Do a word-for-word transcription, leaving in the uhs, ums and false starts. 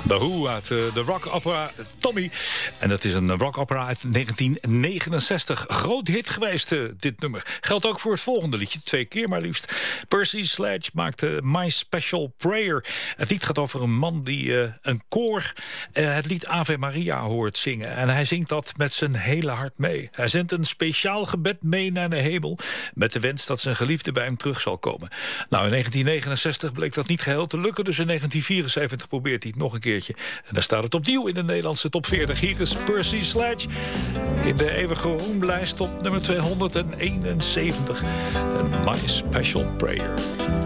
The Who uit de rock opera Tommy. En dat is een rock opera uit negentien negenenzestig. Groot hit geweest, uh, dit nummer. Geldt ook voor het volgende liedje, twee keer maar liefst. Percy Sledge maakte My Special Prayer. Het lied gaat over een man die uh, een koor uh, het lied Ave Maria hoort zingen. En hij zingt dat met zijn hele hart mee. Hij zendt een speciaal gebed mee naar de hemel, met de wens dat zijn geliefde bij hem terug zal komen. Nou, in negentien negenenzestig bleek dat niet geheel te lukken, dus in negentien vierenzeventig probeert hij het nog een keertje. En dan staat het opnieuw in de Nederlandse top veertig. Hier is Percy Sledge in de eeuwige roemlijst op nummer tweehonderdeenenzeventig. My Special Prayer.